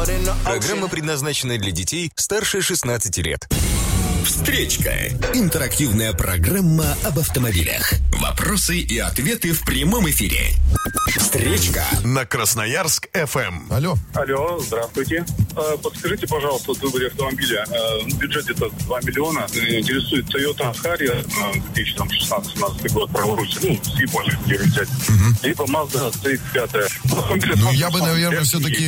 Программа предназначена для детей старше 16 лет. Встречка. Интерактивная программа об автомобилях. Вопросы и ответы в прямом эфире. Встречка на Красноярск ФМ. Алло. Алло, здравствуйте. Подскажите, пожалуйста, в выборе автомобиля. Бюджет где-то 2 миллиона. Интересует Toyota Harrier 2016-17 год, праворульный. С Японии где взять. Либо Mazda CX-5. Ну, я бы, наверное,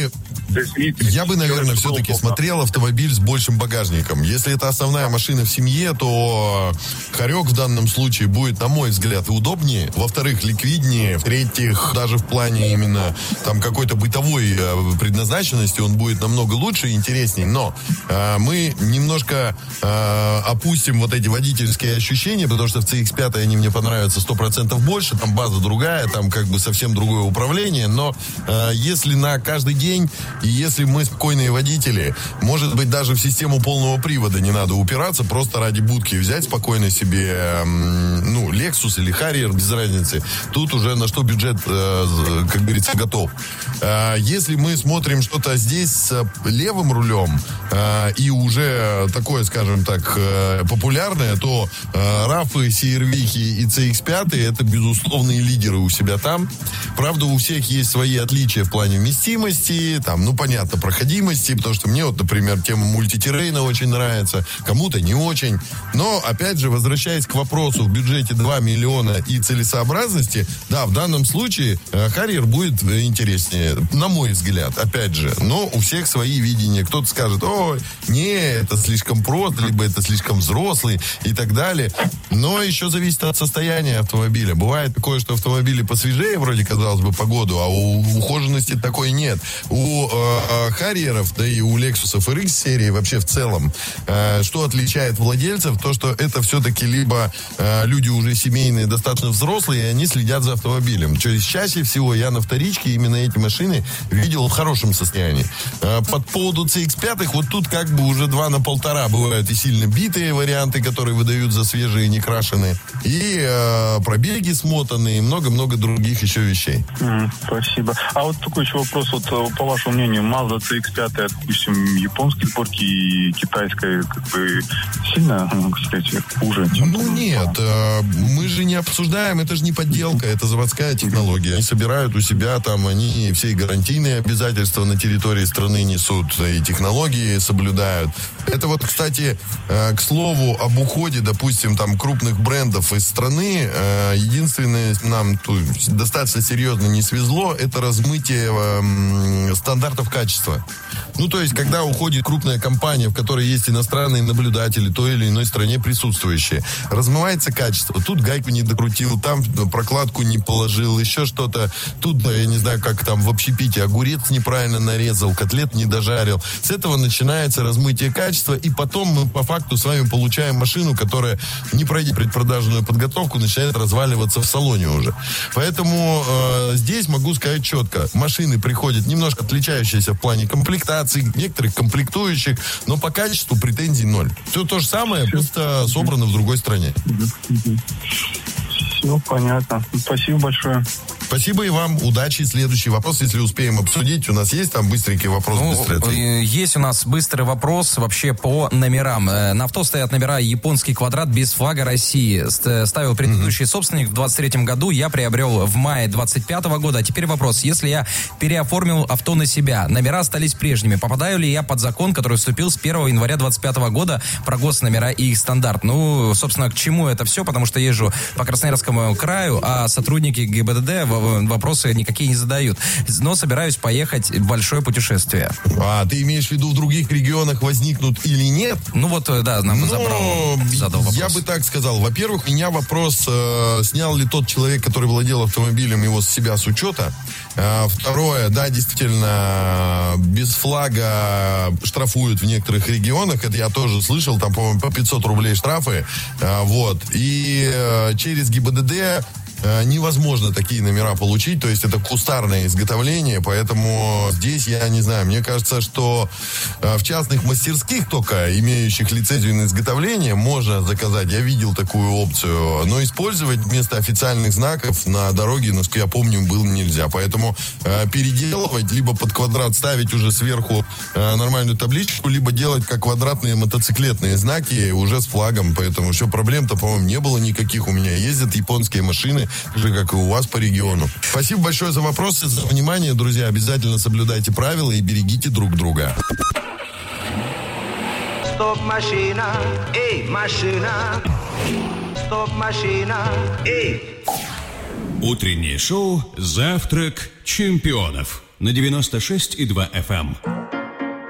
все-таки смотрел автомобиль с большим багажником. Если это основная машина в семье, то Харек в данном случае будет, на мой взгляд, удобнее. Во-вторых, ликвиднее. В-третьих, даже в плане именно там какой-то бытовой предназначенности он будет намного лучше и интереснее. Но мы немножко опустим вот эти водительские ощущения, потому что в CX-5 они мне понравятся 100% больше. Там база другая, там как бы совсем другое управление. Но если на каждый день, и если мы спокойные водители, может быть, даже в систему полного привода не надо упираться, просто ради будки взять спокойно себе, Lexus или Harrier, без разницы. Тут уже на что бюджет, как говорится, готов. Если мы смотрим что-то здесь с левым рулем и уже такое, скажем так, популярное, то RAV, CR-V и CX-5 это безусловные лидеры у себя там. Правда, у всех есть свои отличия в плане вместимости, там, понятно, проходимости, потому что мне вот, например, тема мультитеррейна очень нравится, кому-то не очень. Но, опять же, возвращаясь к вопросу в бюджете 2 миллиона и целесообразности, да, в данном случае Harrier будет интереснее, на мой взгляд, опять же. Но у всех свои видения. Кто-то скажет, это слишком просто, либо это слишком взрослый и так далее. Но еще зависит от состояния автомобиля. Бывает такое, что автомобили посвежее, вроде, казалось бы, по году, а у ухоженности такой нет. У Харьеров, да и у Lexus RX серии вообще в целом, что отличает владельцев, то, что это все-таки либо люди уже семейные, достаточно взрослые, и они следят за автомобилем. То есть чаще всего я на вторичке именно эти машины видел в хорошем состоянии. Под поводу CX-5, вот тут как бы уже 2 на 1,5 бывают и сильно битые варианты, которые выдают за свежие, не крашеные, и пробеги смотанные, и много-много других еще вещей. Спасибо. А вот такой еще вопрос, вот по вашему мнению, Mazda CX-5, допустим, японской сборки и китайской, как бы сильно, кстати, хуже? Нет, мы же не обсуждаем, это же не подделка, это заводская технология. Они собирают у себя там, они все гарантийные обязательства на территории страны несут, и технологии соблюдают. Это вот, кстати, к слову об уходе, допустим, там крупных брендов из страны, единственное, нам тут достаточно серьезно не свезло, это размытие стандартов качества. То есть, когда уходит крупная компания, в которой есть иностранные наблюдатели, той или иной стране присутствующие, размывается качество. Тут гайку не докрутил, там прокладку не положил, еще что-то. Тут, я не знаю, как там в общепите, огурец неправильно нарезал, котлет не дожарил. С этого начинается размытие качества, и потом мы по факту с вами получаем машину, которая, не пройдя предпродажную подготовку, начинает разваливаться в салоне уже. Поэтому здесь могу сказать четко. Машины приходят немножко отличающиеся в плане комплектации, некоторых комплектующих, но по качеству претензий ноль. Все то же самое, просто собрано в другой стране. Все понятно. Спасибо большое. Спасибо и вам. Удачи. Следующий вопрос, если успеем обсудить. У нас есть там быстренький вопрос? Есть у нас быстрый вопрос вообще по номерам. На авто стоят номера японский квадрат без флага России. Ставил предыдущий собственник в 23-м году. Я приобрел в мае 25-го года. А теперь вопрос. Если я переоформил авто на себя, номера остались прежними. Попадаю ли я под закон, который вступил с 1 января 25-го года про госномера и их стандарт? Собственно, к чему это все? Потому что езжу по Красноярскому краю, а сотрудники ГИБДД вопросы никакие не задают. Но собираюсь поехать в большое путешествие. А ты имеешь в виду, в других регионах возникнут или нет? Нам задал вопрос. Я бы так сказал. Во-первых, меня вопрос, снял ли тот человек, который владел автомобилем, его с себя с учета. Второе, да, действительно, без флага штрафуют в некоторых регионах. Это я тоже слышал, там, по-моему, по 500 рублей штрафы. И через ГИБДД невозможно такие номера получить, то есть это кустарное изготовление, поэтому здесь, я не знаю, мне кажется, что в частных мастерских только, имеющих лицензию на изготовление, можно заказать, я видел такую опцию, но использовать вместо официальных знаков на дороге, насколько я помню, было нельзя, поэтому переделывать, либо под квадрат ставить уже сверху нормальную табличку, либо делать как квадратные мотоциклетные знаки уже с флагом, поэтому все, проблем-то, по-моему, не было никаких, у меня ездят японские машины, же как и у вас по региону. Спасибо большое за вопросы, за внимание, друзья. Обязательно соблюдайте правила и берегите друг друга. Стоп, машина, эй, машина. Стоп, машина, эй. Утреннее шоу «Завтрак чемпионов» на 96,2 FM.